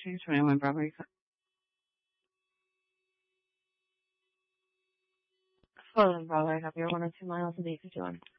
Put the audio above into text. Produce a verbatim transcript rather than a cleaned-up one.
two twenty-one Broadway. Slow Broadway, up here, one or two miles of eight fifty-one.